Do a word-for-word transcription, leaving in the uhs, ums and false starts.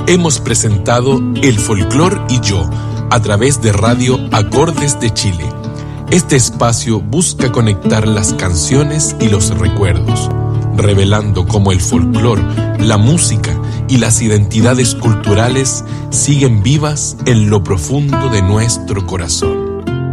Hemos presentado El Folclor y Yo a través de Radio Acordes de Chile. Este espacio busca conectar las canciones y los recuerdos, revelando cómo el folclor, la música y las identidades culturales siguen vivas en lo profundo de nuestro corazón.